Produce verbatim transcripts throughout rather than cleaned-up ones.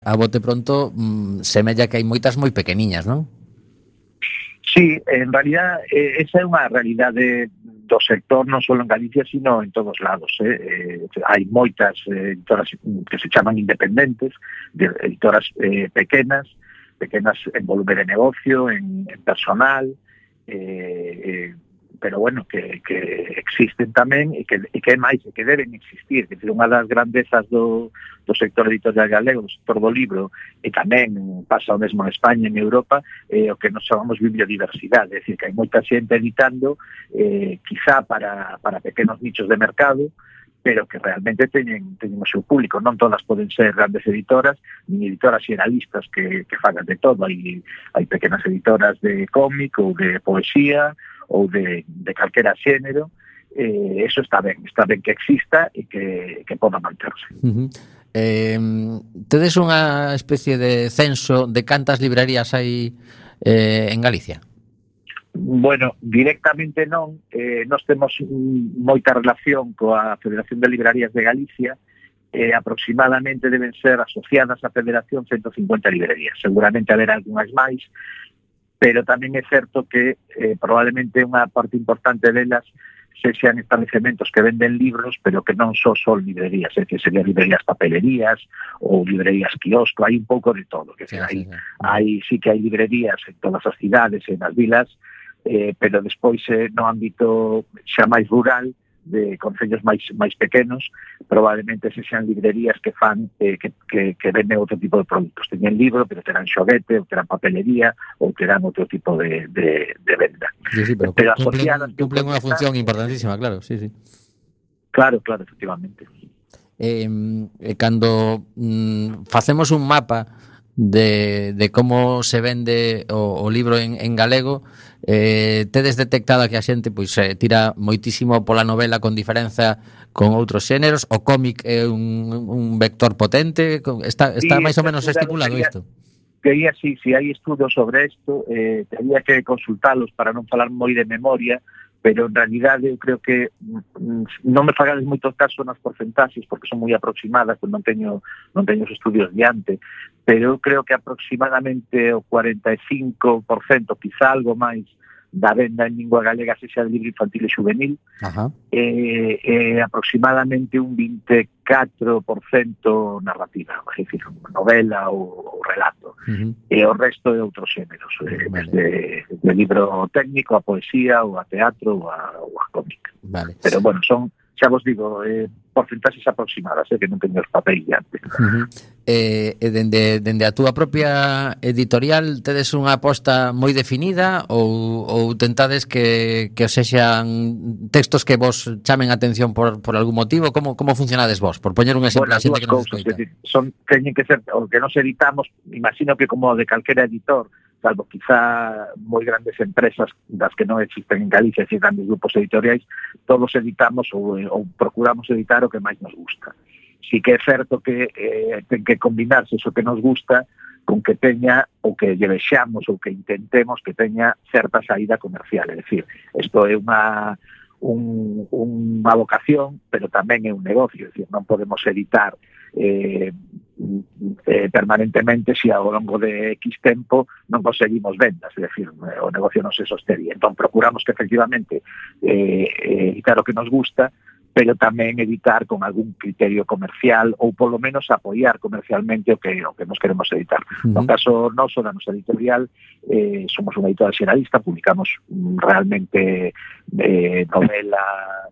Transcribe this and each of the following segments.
a bote pronto mm, semella que hai moitas moi pequeniñas, non? Sí, en realidad eh, esa é unha realidade do sector non só en Galicia, sino en todos lados. Eh? Eh, hai moitas eh, editoras que se chaman independentes, de editoras eh, pequenas, pequenas en volumen de negocio, en, en personal, eh, eh, pero bueno, que, que existen tamén e que, e que é máis, e que deben existir. É dicir, unha das grandezas do, do sector editorial galego, do sector do libro, e tamén pasa o mesmo en España, en Europa, eh, o que nos chamamos bibliodiversidade. É dicir, que hai moita xente editando, eh, quizá para, para pequenos nichos de mercado, pero que realmente teñen, teñen o seu público. Non todas poden ser grandes editoras, nin editoras xeralistas que, que fagan de todo. Hai, hai pequenas editoras de cómic ou de poesía, ou de, de calquera xénero, eh, eso está ben, está ben que exista e que, que poda manterse. Uh-huh. Eh, tedes unha especie de censo de cantas librerías hai eh, en Galicia? Bueno, directamente non, eh, nós temos moita relación coa Federación de Librarías de Galicia, eh, aproximadamente deben ser asociadas á Federación ciento cincuenta librerías, seguramente haber algunhas máis, pero tamén é certo que eh, probablemente unha parte importante delas sexan establecementos que venden libros, pero que non só son librerías, é que serían librerías papelerías ou librerías quiosco, hai un pouco de todo, que sí, hai, sí, sí. hai sí que hai librerías en todas as cidades, en as vilas, eh, pero despois eh, no ámbito xa máis rural, de concellos máis máis pequenos, probablemente se sean librerías que fan eh, que, que, que venden outro tipo de produtos. Teñen libro, pero terán xoguete, ou terán papelería, ou terán outro tipo de, de, de venda. Sí, sí, pero, pero cumplen, cumplen unha función importantísima, claro, sí, sí. Claro, claro, efectivamente. Eh, eh, cando mm, facemos un mapa de, de como se vende o, o libro en, en galego, eh, tedes detectado que a xente pois eh, tira moitísimo pola novela con diferenza con outros xéneros, o cómic é un, un vector potente, está, está sí, máis ou menos estipulado isto? Quería, sí, si hai estudos sobre isto, eh, tenía que consultalos para non falar moi de memoria, pero en realidade eu creo que mm, non me fagades moito caso nas porcentaxes porque son moi aproximadas, pues non teño non teño os estudios diante, pero eu creo que aproximadamente o cuarenta e cinco por cento, quizá algo máis, da venda en lingua galega sexa de libro infantil e juvenil, Ajá. E, e aproximadamente un vinte e catro por cento narrativa, é dicir, novela ou, ou relato, uh-huh. E o resto de outros xéneros, eh, vale. desde de libro técnico a poesía ou a teatro ou a, ou a cómic. Vale. Pero bueno, son, xa vos digo, eh, porcentaxes aproximadas, eh, que non teño os papéis diante. Uh-huh. Eh, e dende, dende a túa propia editorial tedes unha aposta moi definida ou, ou tentades que, que sexan textos que vos chamen a atención por, por algún motivo? Como, como funcionades vos? Por poñer un exemplo bueno, a xente que nos escoita. Son, teñen que ser, o que nos editamos, imagino que como de calquera editor, salvo quizá moi grandes empresas das que non existen en Galicia, e grandes grupos editoriais, todos editamos ou, ou procuramos editar o que máis nos gusta. Sí que é certo que eh, ten que combinarse eso que nos gusta con que teña o que lle vexamos ou que intentemos que teña certa saída comercial. É dicir, isto é unha un, unha vocación, pero tamén é un negocio. É dicir, non podemos editar eh, eh, permanentemente se ao longo de X tempo non conseguimos vendas. É dicir, o negocio non se sostería. Entón, procuramos que efectivamente eh, editar o que nos gusta, pero tamén editar con algún criterio comercial ou polo menos apoiar comercialmente o que o que nos queremos editar. Uh-huh. No caso noso, da nosa editorial, eh, somos unha editorial xeralista, publicamos mm, realmente eh, novela,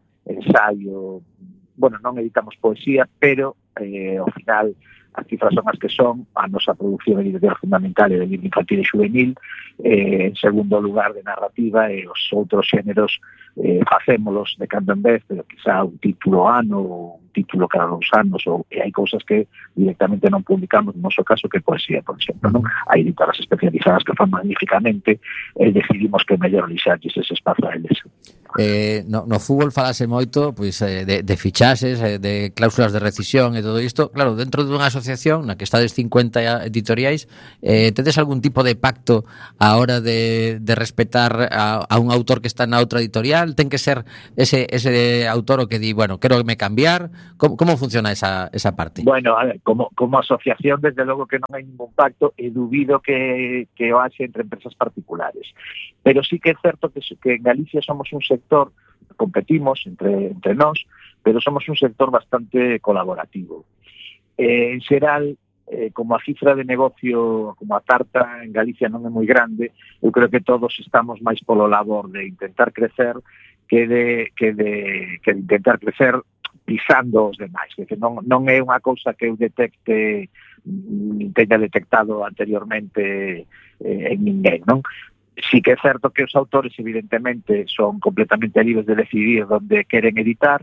ensayo, bueno, non editamos poesía, pero eh, ao final as cifras son as que son, a nosa produción editorial fundamental é de libro infantil e juvenil, eh, en segundo lugar de narrativa, e os outros xéneros eh, facémolos de cando en vez, pero quizá un título ano ou un título cada dos anos, ou, e hai cousas que directamente non publicamos, no noso caso que poesía, por exemplo, non? Hai editoras especializadas que fan magníficamente e decidimos que é mellor lixarlles ese espazo a eles. eh, no, no fútbol falase moito pois, eh, de, de fichaxes, eh, de cláusulas de rescisión e todo isto. Claro, dentro dunha asociación na que estades cincuenta editoriais, eh, tedes algún tipo de pacto a hora de, de respetar a, a un autor que está na outra editorial? Ten que ser ese, ese autor o que di, bueno, quero me cambiar? Como, como funciona esa, esa parte? Bueno, a ver, como, como asociación, desde logo que non hai ningún pacto, e dubido que, que o haxe entre empresas particulares. Pero sí que é certo que, que en Galicia somos un sector, competimos entre, entre nós, pero somos un sector bastante colaborativo. Eh, en xeral, eh, como a cifra de negocio, como a tarta en Galicia non é moi grande, eu creo que todos estamos máis polo labor de intentar crecer que de, que de, que de intentar crecer pisando os demais, que non, non é unha cousa que eu detecte, teña detectado anteriormente eh, en ninguén, non? Sí que é certo que os autores evidentemente son completamente libres de decidir onde queren editar,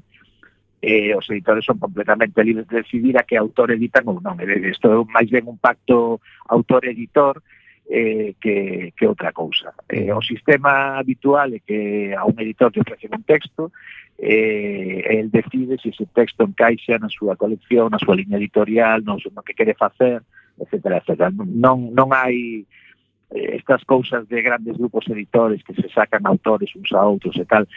e eh, os editores son completamente libres de decidir a que autor editan ou non. Isto é máis ben un pacto autor-editor eh, que, que outra cousa. Eh, o sistema habitual é que a un editor te ofrece un texto, eh, el decide se ese texto encaixa na súa colección, na súa liña editorial, no, no que quere facer, etcétera, etcétera. Non, non hai eh, estas cousas de grandes grupos editores que se sacan autores uns a outros e tal.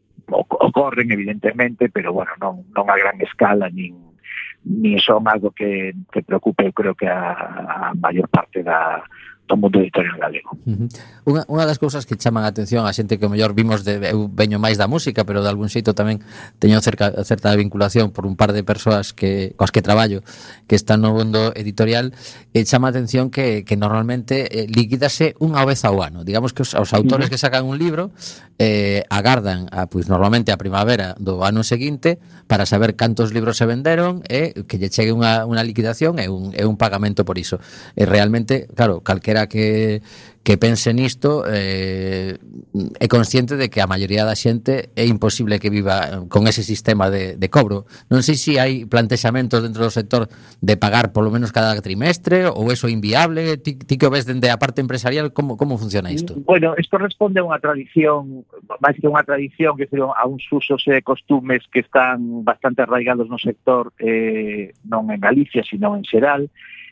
Ocorren evidentemente, pero bueno, non, non a gran escala, nin, nin son algo que, que preocupe, eu creo que a, a maior parte da do mundo editorial galego. Uh-huh. Unha, unha das cousas que chaman a atención a xente que o mellor vimos, de, eu veño máis da música, pero de algún xeito tamén teño cerca, certa vinculación por un par de persoas que coas que traballo, que están no mundo editorial, e chama a atención que, que normalmente eh, liquídase unha vez ao ano. Digamos que os, os autores uh-huh. que sacan un libro eh, agardan a, pois, normalmente a primavera do ano seguinte para saber cantos libros se venderon e que lle chegue unha, unha liquidación e un, e un pagamento por iso. E realmente, claro, calquera que, que pense nisto eh, é consciente de que a maioría da xente é imposible que viva con ese sistema de, de cobro. Non sei se hai plantexamentos dentro do sector de pagar polo menos cada trimestre ou eso é inviable. Ti, ti que o ves dende a parte empresarial, como, como funciona isto? Bueno, isto responde a unha tradición, máis que unha tradición, que son a uns usos e costumes que están bastante arraigados no sector, eh, non en Galicia, sino en xeral,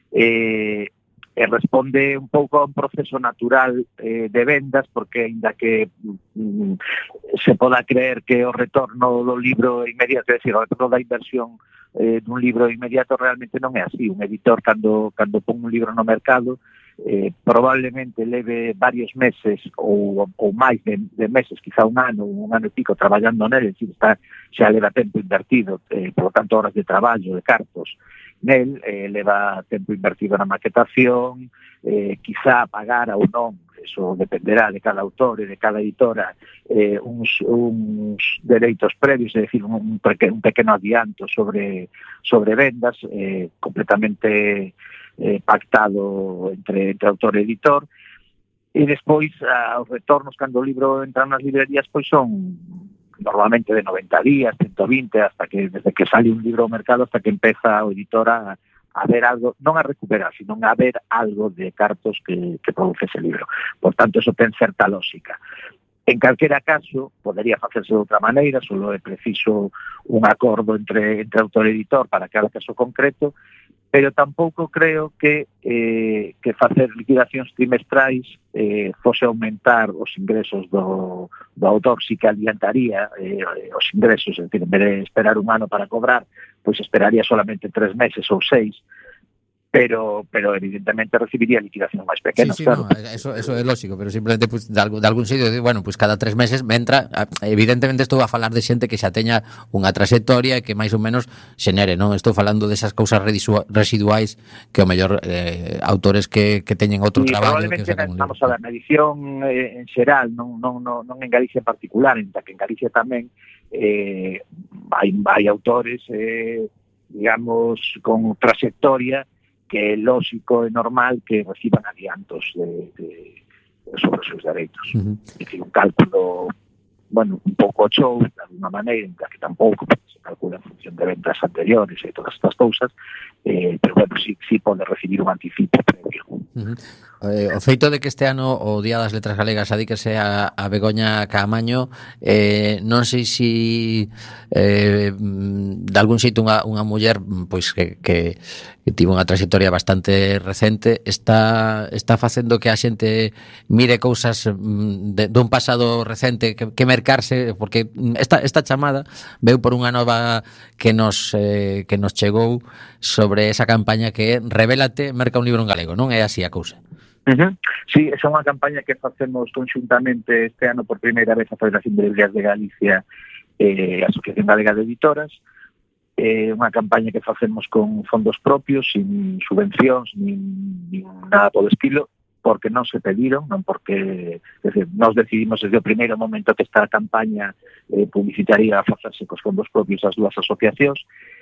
eh, e responde un pouco a un proceso natural eh, de vendas, porque ainda que mm, se poda creer que o retorno do libro inmediato, é dicir, o retorno da inversión eh, dun libro inmediato, realmente non é así. Un editor, cando, cando pon un libro no mercado, eh, probablemente leve varios meses ou, ou máis de, de meses, quizá un ano, un ano e pico traballando nele, decir, está, xa leva tempo invertido, eh, por lo tanto horas de traballo, de cartos nel, eh, leva tempo invertido na maquetación, eh, quizá pagara ou non, eso dependerá de cada autor e de cada editora, eh, uns, uns dereitos previos, é dicir, un, un pequeno adianto sobre, sobre vendas, eh, completamente eh, pactado entre, entre autor e editor, e despois a, os retornos cando o libro entra nas librerías pois son normalmente de noventa días, ciento vinte, hasta que desde que sale un libro ao mercado hasta que empeza o editor a, a ver algo, non a recuperar, sino a ver algo de cartos que, que produce ese libro. Por tanto, eso ten certa lógica. En calquera caso, podería facerse de outra maneira, solo é preciso un acordo entre, entre autor e editor para cada caso concreto, pero tampouco creo que eh, que facer liquidacións trimestrais eh, fose aumentar os ingresos do, do autor, si que adiantaría eh, os ingresos, es decir, en vez de esperar un ano para cobrar, pois esperaría solamente tres meses ou seis, pero pero evidentemente recibiría liquidación máis pequenas, sí, sí, claro. No, eso, eso é lógico, pero simplemente pues, de, algún, de algún sitio, bueno, pues cada tres meses me entra, evidentemente estou a falar de xente que xa teña unha trayectoria e que máis ou menos xenere, non? Estou falando desas cousas residuais que o mellor eh, autores que, que teñen outro sí, traballo que probablemente, vamos a ver, na edición eh, en xeral, non, non, non, non en Galicia en particular, en que en Galicia tamén eh, hai, hai autores eh, digamos con trayectoria que é lógico e normal que reciban adiantos de, de, sobre os seus dereitos. Uh-huh. É dicir, un cálculo, bueno, un pouco show, de alguna maneira, en que tampouco se calcula en función de ventas anteriores e todas estas cousas, eh, pero bueno, sí, sí pode recibir un anticipo previo. Uh-huh. Eh, o feito de que este ano o Día das Letras Galegas adíquese a, a Begoña Caamaño, eh, non sei se eh, de algún xeito unha, unha muller pois que, que, que tivo unha trayectoria bastante recente está está facendo que a xente mire cousas de, dun pasado recente que, que mercarse, porque esta, esta chamada veu por unha nova que nos eh, que nos chegou sobre esa campaña que é Revélate, merca un libro en galego, non é así a cousa? Uh-huh. Sí, é unha campaña que facemos conxuntamente este ano por primeira vez a Federación de Librerías de Galicia e eh, a Asociación Galega de Editoras. É eh, unha campaña que facemos con fondos propios, sin subvencións, nin, nin nada todo estilo, porque non se pediron, non porque, é decir, nós decidimos desde o primeiro momento que esta campaña eh, publicitaria a facerse cos fondos propios das dúas asociacións,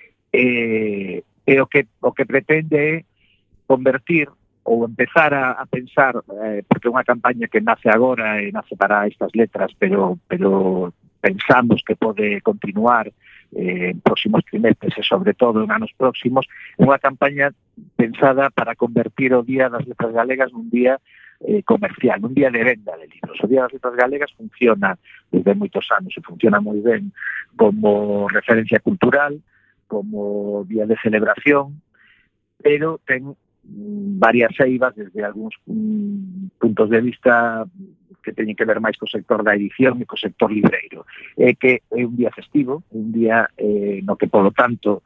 e eh, o que o que pretende é convertir ou empezar a, a pensar, eh, porque é unha campaña que nace agora e nace para estas letras, pero pero pensamos que pode continuar eh, en próximos trimestres e sobre todo en anos próximos, é unha campaña pensada para convertir o Día das Letras Galegas nun día eh, comercial, un día de venda de libros. O Día das Letras Galegas funciona desde moitos anos e funciona moi ben como referencia cultural, como día de celebración, pero ten varias eivas desde algúns mm, puntos de vista que teñen que ver máis co sector da edición e co sector libreiro. É que é un día festivo, un día eh, no que, polo tanto,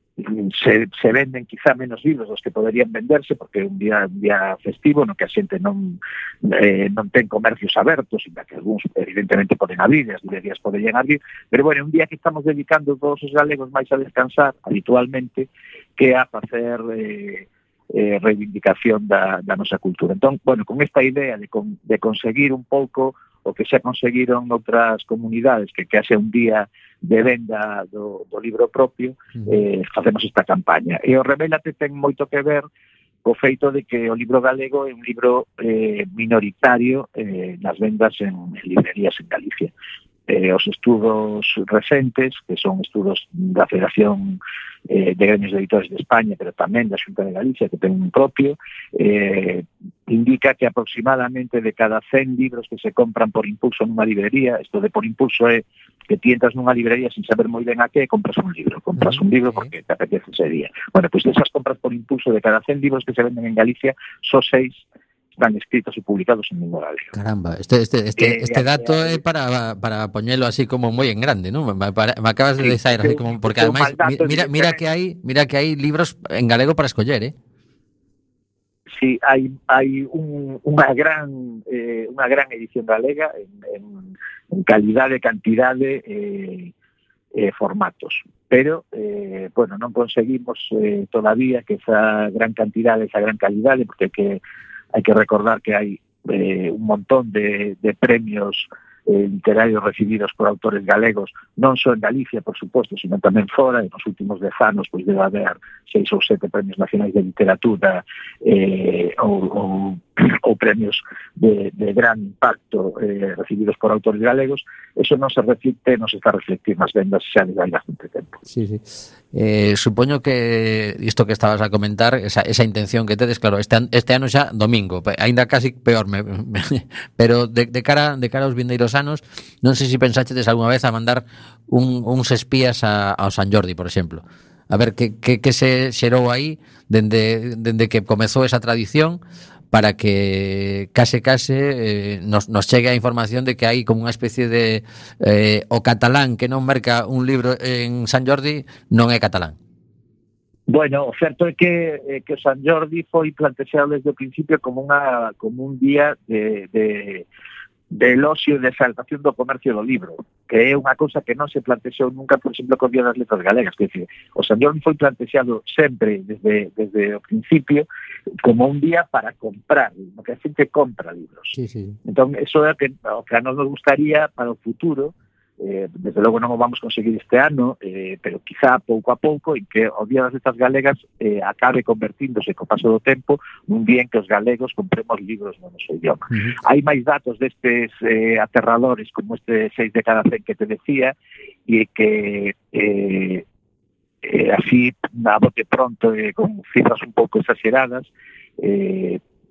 se, se venden quizá menos libros dos que poderían venderse, porque é un día, un día festivo no que a xente non, eh, non ten comercios abertos, e que algúns evidentemente poden abrir, as librerías poden abrir, pero bueno, é un día que estamos dedicando todos os galegos máis a descansar habitualmente que a facer eh, eh, reivindicación da, da nosa cultura. Entón, bueno, con esta idea de, con, de conseguir un pouco o que xa conseguiron outras comunidades, que que haxe un día de venda do, do libro propio, eh, facemos esta campaña. E o Revélate ten moito que ver co feito de que o libro galego é un libro eh, minoritario eh, nas vendas en, en librerías en Galicia. Eh, os estudos recentes, que son estudos da Federación eh, de Gremios de Editores de España, pero tamén da Xunta de Galicia, que ten un propio, eh, indica que aproximadamente de cada cen libros que se compran por impulso nunha librería, isto de por impulso é que ti entras nunha librería sin saber moi ben a que, compras un libro, compras un libro porque te apetece ese día. Bueno, pois pues esas compras por impulso de cada cen libros que se venden en Galicia, só seis están escritos e publicados en lingua galega. Caramba, este este este, este dato é eh, para para poñelo así como moi en grande, ¿no? Me, para, me acabas de sí, decir así como porque además mira mira que hai, mira que hai libros en galego para escoller, eh. Sí, hai hai un, unha gran eh, unha gran edición galega en, en, en calidade, cantidade e eh, eh, formatos. Pero, eh, bueno, non conseguimos eh, todavía que esa gran cantidade, esa gran calidade, porque que hai que recordar que hai eh, un montón de, de premios eh, literarios recibidos por autores galegos, non só en Galicia, por suposto, sino tamén fora. En os últimos dez anos pois debe haber seis ou sete premios nacionais de literatura eh, ou, ou, ou premios de, de gran impacto eh, recibidos por autores galegos. Eso non se reflicte, non se está a reflectir nas vendas xa de hai bastante tempo. Sí, sí. Eh, supoño que isto que estabas a comentar, esa, esa intención que tedes, claro, este, este ano xa domingo, aínda casi peor, me, me, pero de, de cara de cara aos vindeiros anos, non sei se pensachedes algunha vez a mandar un, uns espías a, ao San Jordi, por exemplo. A ver que, que, que se xerou aí dende, dende que comezou esa tradición, para que case case eh, nos, nos chegue a información de que hai como unha especie de eh, o catalán que non merca un libro en San Jordi non é catalán. Bueno, o certo é que, eh, que o San Jordi foi plantexado desde o principio como unha como un día de, de de elogio e de exaltación do comercio do libro, que é unha cousa que non se plantexou nunca, por exemplo, co Día das Letras Galegas, que é, o San Jordi foi plantexado sempre desde, desde o principio como un día para comprar, no que a xente compra libros. Sí, sí. Entón, eso é o que, o que a nos nos gustaría para o futuro. Eh, desde logo non o vamos conseguir este ano, eh, pero quizá pouco a pouco en que o Día das Letras Galegas eh, acabe convertíndose co paso do tempo nun día en que os galegos compremos libros no noso idioma. Uh-huh. Hai máis datos destes eh, aterradores como este seis de cada cen que te decía, e que eh, eh, así a bote pronto eh, con cifras un pouco exageradas, eh,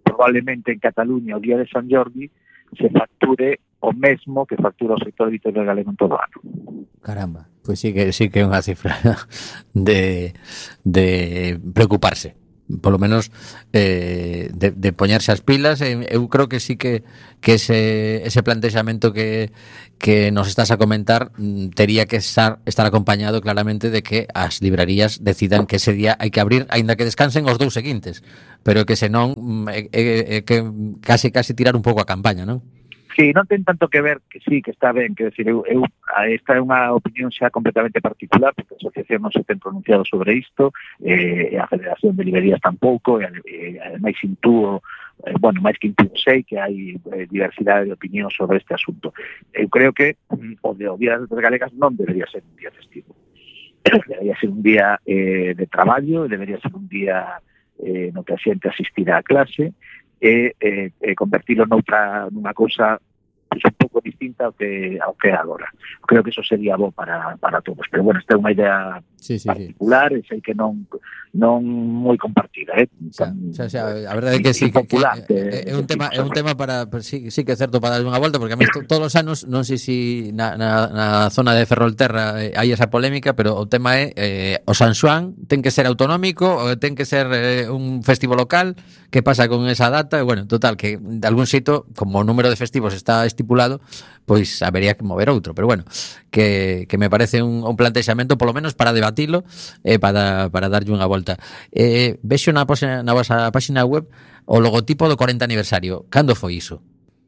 probablemente en Cataluña o día de San Jordi se facture o mesmo que factura o sector editorial galego en todo o ano. Caramba, pois sí que sí que é unha cifra de de preocuparse. Por lo menos eh, de, de poñerse as pilas. eh, eu creo que sí que, que ese, ese plantexamento que, que nos estás a comentar mm, tería que estar, estar acompañado claramente de que as librarías decidan que ese día hai que abrir, aínda que descansen os dous seguintes, pero que senón é, é, é que casi casi tirar un pouco a campaña, non? Sí, non ten tanto que ver, que sí, que está ben, que decir, eu, eu, esta é unha opinión xa completamente particular, porque a asociación non se ten pronunciado sobre isto, eh, a Federación de Librerías tampouco, e, e ademais intúo, eh, bueno, máis que intúo sei que hai eh, diversidade de opinión sobre este asunto. Eu creo que mm, o de o Día das Letras Galegas non debería ser un día festivo. Debería ser un día eh, de traballo, debería ser un día eh, no que a xente asistirá a clase, e eh, eh, convertilo noutra nunha cousa pues, un pouco distinta ao que ao que é agora. Creo que eso sería bo para, para todos, pero bueno, esta é unha idea sí, sí, particular, sí. E sei que non non moi compartida, eh. Xa, xa, xa, a verdade é que sí, que, que, que é un tema é un tema para pues, sí, sí que é certo para dar unha volta, porque a mí todos os anos non sei se si na, na, na zona de Ferrolterra eh, hai esa polémica, pero o tema é eh, o San Xoán ten que ser autonómico ou ten que ser eh, un festivo local. Que pasa con esa data? E bueno, total, que de algún xeito, como o número de festivos está estipulado, pois habería que mover outro, pero bueno, que, que me parece un, un plantexamento polo menos para debatilo e eh, para, para darlle unha volta. Eh, vexo na, na vosa página web o logotipo do cuarenta aniversario. Cando foi iso?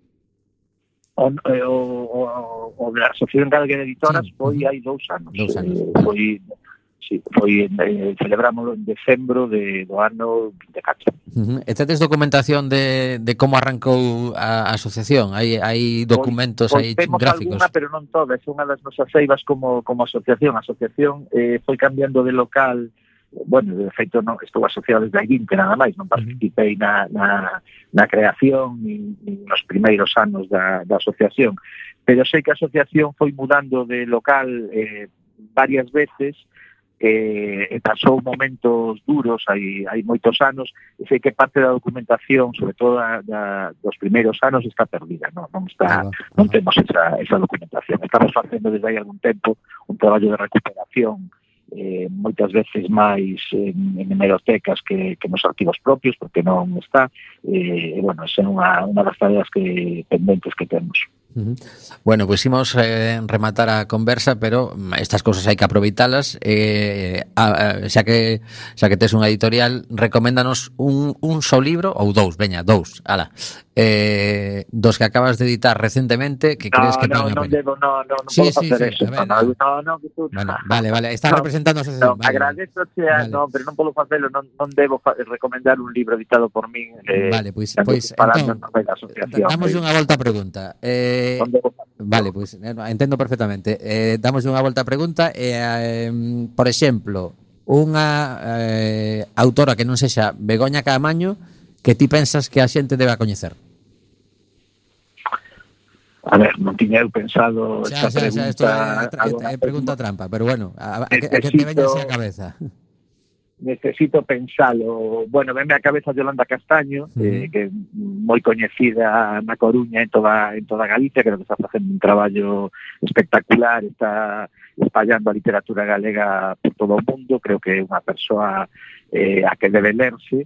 O, o, o, o da Asociación Galega de Editoras sí. Foi hai dous anos. Dous anos. Eh, foi, sí, foi eh, celebrámoslo en decembro de, do ano vinte e catro. Uh-huh. E tedes documentación de, de como arrancou a, a asociación? Hai, hai documentos, pois, hai pois gráficos? Alguna, pero non todas. É unha das nosas eivas como, como asociación. A asociación eh, foi cambiando de local. Bueno, de feito, non, estou asociado desde aí vinte nada máis. Non participei na, na, na creación ni, ni nos primeiros anos da, da asociación. Pero sei que a asociación foi mudando de local eh, varias veces. Eh, e pasou momentos duros hai, hai moitos anos, e sei que parte da documentación, sobre todo da, da, dos primeiros anos, está perdida, non, non, está, ah, non ah. temos esa, esa documentación. Estamos facendo desde hai algún tempo un traballo de recuperación, eh, moitas veces máis en, en hemerotecas que, que nos arquivos propios, porque non está, e, eh, bueno, esa é unha, unha das tareas que, pendentes que temos. Uh-huh. Bueno, pois pues imos eh, rematar a conversa, pero estas cousas hai que aproveitalas. Eh, a, a, xa que xa que tes unha editorial, recoméndanos un, un só libro ou dous, veña, dous, ala. Eh, dos que acabas de editar recentemente que no, crees que no, pagan no, a pena. Debo, no, no, non sí, podo sí, facer sí, eso. Ver, no, no, no, que tú... bueno, vale, vale, estás no, representando a asociación. No, vale, agradezo, vale. No, pero non podo facelo, non, non debo fa- recomendar un libro editado por min. Eh, vale, pois pues, pues, entón, damos unha volta a pregunta. Eh, vale, pois pues, entendo perfectamente. Eh, damos unha volta a pregunta e, eh, por exemplo, unha eh, autora que non sexa Begoña Caamaño que ti pensas que a xente debe coñecer. A ver, non tiña eu pensado xa, esa xa, pregunta. Xa, esto é, é, é pregunta trampa, pero bueno, a, a, a, a que te veña así a cabeza. Necesito pensalo. Bueno, venme a cabeza Yolanda Castaño, uh-huh. eh, que é moi coñecida na Coruña, en toda en toda Galicia, creo que está facendo un traballo espectacular, está espallando a literatura galega por todo o mundo, creo que é unha persoa eh, a que debe lerse.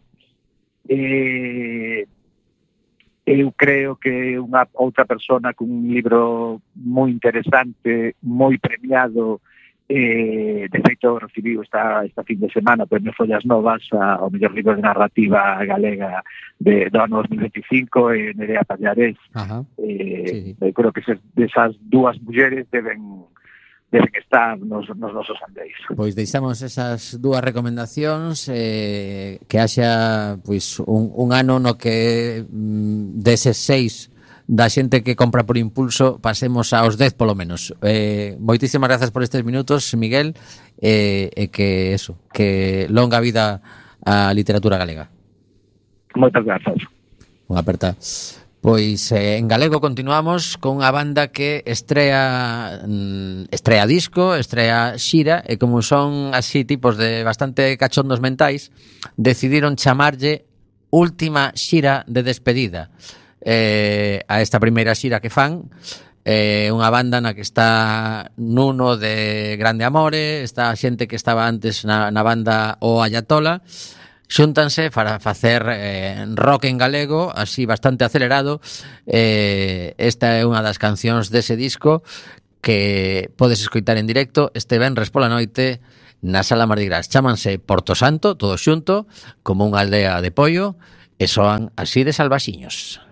Eh, eu creo que unha outra persona con un libro moi interesante, moi premiado, eh, de feito recibiu esta, esta fin de semana Premio Follas Novas a, ao mellor libro de narrativa galega de, do ano dos mil veinticinco, e Nerea Pallarés. Eh, sí. Eu creo que esas dúas mulleres deben deben estar nos, nos nosos andeis. Pois deixamos esas dúas recomendacións, eh, que haxa pois un, un ano no que mm, deses seis da xente que compra por impulso pasemos aos dez polo menos. Eh, moitísimas grazas por estes minutos, Miguel, e eh, eh, que eso, que longa vida a literatura galega. Moitas grazas. Unha aperta. Pois eh, en galego continuamos con unha banda que estrea mm, estrea disco, estrea xira, e como son así tipos de bastante cachondos mentais, decidiron chamarlle última xira de despedida eh, a esta primeira xira que fan. Eh, unha banda na que está Nuno de Grande Amore, está a xente que estaba antes na, na banda O Ayatola, xúntanse para facer eh, rock en galego, así bastante acelerado. Eh, esta é unha das cancións dese disco que podes escoitar en directo este venres pola noite na Sala Mardi Gras. Chámanse Porto Santo, todo xunto, como unha aldea de pollo, e soan así de salvaxiños.